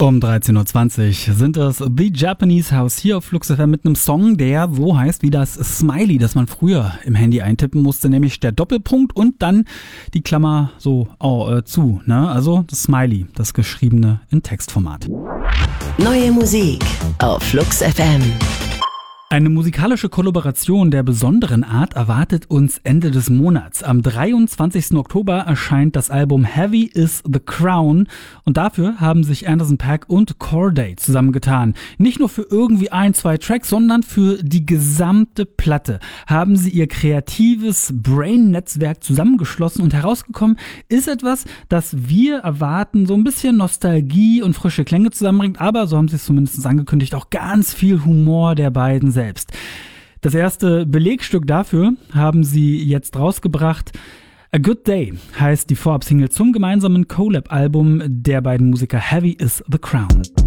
Um 13.20 Uhr sind es The Japanese House hier auf Flux FM mit einem Song, der so heißt wie das Smiley, das man früher im Handy eintippen musste, nämlich der Doppelpunkt und dann die Klammer so zu, ne? Also das Smiley, das geschriebene in Textformat. Neue Musik auf Flux FM. Eine musikalische Kollaboration der besonderen Art erwartet uns Ende des Monats. Am 23. Oktober erscheint das Album Heavy is the Crown und dafür haben sich Anderson .Paak und Cordae zusammengetan. Nicht nur für irgendwie 1-2 Tracks, sondern für die gesamte Platte haben sie ihr kreatives Brain-Netzwerk zusammengeschlossen und herausgekommen ist etwas, das wir erwarten, so ein bisschen Nostalgie und frische Klänge zusammenbringt, aber so haben sie es zumindest angekündigt, auch ganz viel Humor der beiden selbst. Das erste Belegstück dafür haben sie jetzt rausgebracht. A Good Day heißt die Vorab-Single zum gemeinsamen Collab-Album der beiden Musiker Heavy is the Crown.